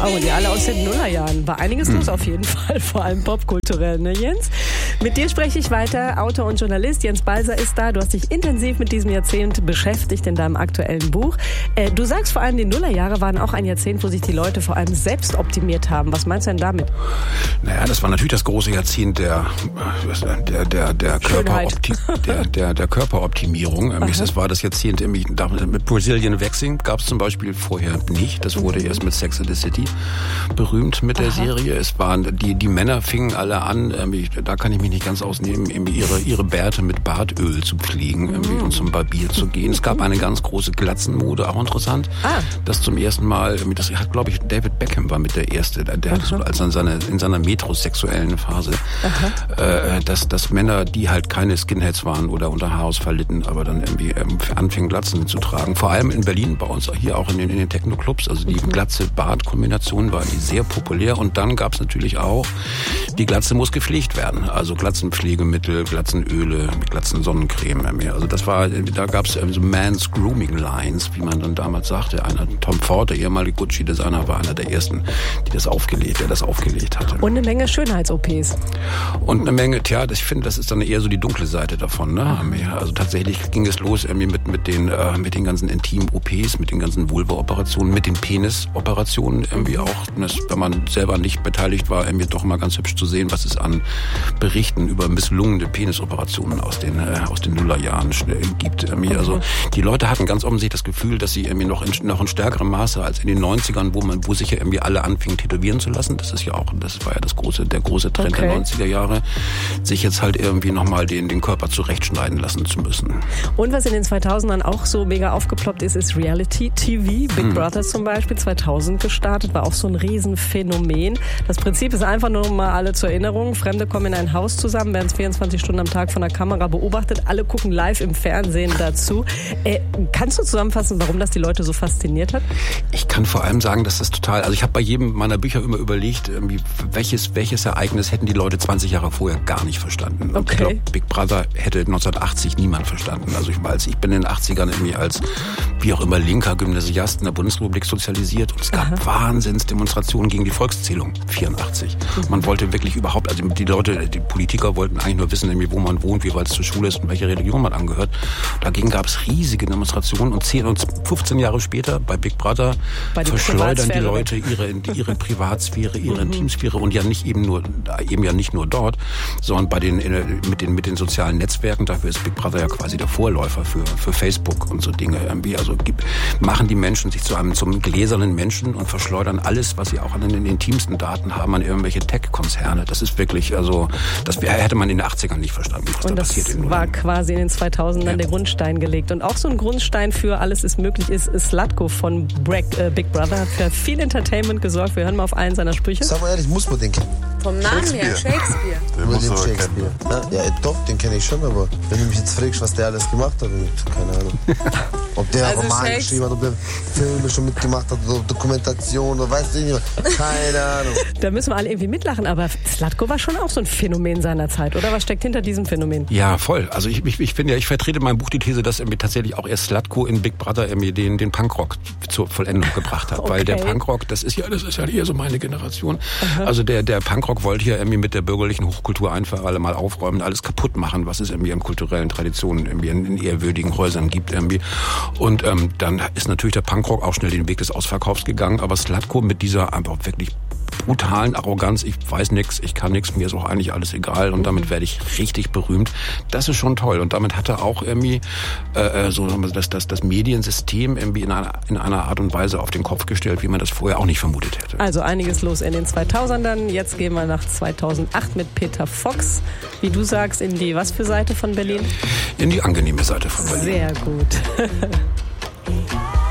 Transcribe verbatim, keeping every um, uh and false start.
Wow, und die alle aus den Nullerjahren. War einiges los auf jeden Fall, vor allem popkulturell, ne Jens? Mit dir spreche ich weiter. Autor und Journalist Jens Balser ist da. Du hast dich intensiv mit diesem Jahrzehnt beschäftigt in deinem aktuellen Buch. Äh, du sagst vor allem, die Nullerjahre waren auch ein Jahrzehnt, wo sich die Leute vor allem selbst optimiert haben. Was meinst du denn damit? Naja, das war natürlich das große Jahrzehnt der, der, der, der, Körperopti- der, der, der Körperoptimierung. Aha. Das war das Jahrzehnt mit Brazilian Waxing, gab es zum Beispiel vorher nicht. Das wurde erst mit Sex and the City berühmt mit der Aha. Serie. Es waren die, die Männer fingen alle an, da kann ich mich nicht ganz ausnehmen, ihre, ihre Bärte mit Bartöl zu pflegen mhm. und zum Barbier zu gehen. Es gab eine ganz große Glatzenmode, auch interessant. Ah. Das zum ersten Mal, das hat, glaube ich, David Beckham war mit der Erste, der hat so als in seiner, in seiner metrosexuellen Phase, äh, dass, dass Männer, die halt keine Skinheads waren oder unter Haarausfall litten, aber dann irgendwie ähm, anfingen Glatzen zu tragen. Vor allem in Berlin, bei uns hier auch in den, in den Techno-Clubs. Also die mhm. Glatze-Bart-Kombination war die sehr populär. Und dann gab es natürlich auch, die Glatze muss gepflegt werden. Also Glatzenpflegemittel, Glatzenöle, Glatzensonnencreme mehr. Also das war, da gab es so Man's Grooming Lines, wie man dann damals sagte. Einer, Tom Ford, der ehemalige Gucci-Designer, war einer der ersten, die das aufgelegt, der das aufgelegt hatte. Und eine Menge Schönheits-O Ps. Und eine Menge, tja, ich finde, das ist dann eher so die dunkle Seite davon. Ne? Also tatsächlich ging es los irgendwie mit, mit, den, äh, mit den ganzen Intim-O Ps, mit den ganzen Vulva-Operationen, mit den Penis-Operationen irgendwie auch. Das, wenn man selber nicht beteiligt war, irgendwie doch mal ganz hübsch zu sehen, was es an Berichten über misslungene Penisoperationen aus den, äh, aus den Nullerjahren gibt. Irgendwie. Also die Leute hatten ganz offensichtlich das Gefühl, dass sie irgendwie noch in, noch in stärkerem Maße als in den neunzigern, wo man, wo sich ja irgendwie alle anfingen tätowieren zu lassen. Das ist ja auch, das war ja das große, der große Trend okay. der neunziger Jahre, sich jetzt halt irgendwie nochmal den, den Körper zurechtschneiden lassen zu müssen. Und was in den zweitausendern auch so mega aufgeploppt ist, ist Reality-T V. Big hm. Brother zum Beispiel, zweitausend gestartet, war auch so ein Riesenphänomen. Das Prinzip ist einfach nur mal alle zur Erinnerung. Fremde kommen in ein Haus zusammen, werden vierundzwanzig Stunden am Tag von der Kamera beobachtet. Alle gucken live im Fernsehen dazu. Äh, kannst du zusammenfassen, warum das die Leute so fasziniert hat? Ich kann vor allem sagen, dass das total, also ich habe bei jedem meiner Bücher immer überlegt, welches, welches Ereignis hätten die Leute zwanzig Jahre vorher gar nicht verstanden. Und okay. ich glaube, Big Brother hätte neunzehnhundertachtzig niemand verstanden. Also ich weiß, ich bin in den achtzigern irgendwie als, wie auch immer, linker Gymnasiast in der Bundesrepublik sozialisiert und es gab Aha. Wahnsinnsdemonstrationen gegen die Volkszählung, vierundachtzig. Mhm. Man wollte wirklich überhaupt, also die Leute, die Politiker wollten eigentlich nur wissen, wo man wohnt, wie weit es zur Schule ist und welche Religion man angehört. Dagegen gab es riesige Demonstrationen und zehn und fünfzehn Jahre später bei Big Brother bei verschleudern die Leute ihre, ihre Privatsphäre, ihre mhm. Intimsphäre und ja nicht eben nur, eben ja nicht nur dort, sondern bei den, mit den, mit den sozialen Netzwerken. Dafür ist Big Brother ja quasi der Vorläufer für, für Facebook und so Dinge. Also machen die Menschen sich zu einem, zum gläsernen Menschen und verschleudern alles, was sie auch an den intimsten Daten haben, an irgendwelche Tech-Konzerne. Das ist wirklich, also, das hätte man in den achtzigern nicht verstanden, was und da das passiert. Und das war quasi in den zweitausendern ja. der Grundstein gelegt. Und auch so ein Grundstein für alles ist möglich ist, ist Slatko von Big Brother. Hat für viel Entertainment gesorgt. Wir hören mal auf einen seiner Sprüche. Sag mal ehrlich, muss man den kennen? Vom Namen her, Shakespeare. Den muss den Shakespeare. Ja, ja, doch, den kenne ich schon, aber wenn du mich jetzt fragst, was der alles gemacht hat, keine Ahnung. Ob der also Roman Shakes- geschrieben hat, ob der Filme schon mitgemacht hat, oder Dokumentation, oder weiß ich nicht. Keine Ahnung. Da müssen wir alle irgendwie mitlachen, aber Slatko war schon auch so ein Phänomen seiner Zeit, oder? Was steckt hinter diesem Phänomen? Ja, voll. Also ich, ich, ich finde ja, ich vertrete in meinem Buch die These, dass irgendwie tatsächlich auch erst Slatko in Big Brother irgendwie den, den Punkrock zur Vollendung gebracht hat. Okay. Weil der Punkrock, das ist ja, das ist ja eher so meine Generation. Aha. Also der, der Punkrock wollte hier irgendwie mit der bürgerlichen Hochkultur einfach alle mal aufräumen, alles kaputt machen, was es irgendwie in kulturellen Traditionen irgendwie in, in ehrwürdigen Häusern gibt irgendwie. Und ähm, dann ist natürlich der Punkrock auch schnell den Weg des Ausverkaufs gegangen, aber Slatko mit dieser einfach wirklich brutalen Arroganz, ich weiß nichts, ich kann nichts, mir ist auch eigentlich alles egal und damit werde ich richtig berühmt. Das ist schon toll und damit hat er auch irgendwie äh, so das, das, das Mediensystem irgendwie in einer, in einer Art und Weise auf den Kopf gestellt, wie man das vorher auch nicht vermutet hätte. Also einiges los in den zweitausendern. Jetzt gehen wir nach zweitausendacht mit Peter Fox, wie du sagst, in die was für Seite von Berlin? In die angenehme Seite von Berlin. Sehr gut.